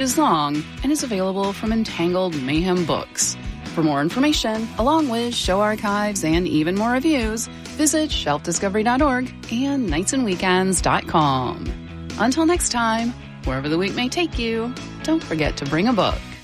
is long and is available from Entangled Mayhem Books. For more information, along with show archives and even more reviews, visit shelfdiscovery.org and nightsandweekends.com. Until next time, wherever the week may take you, don't forget to bring a book.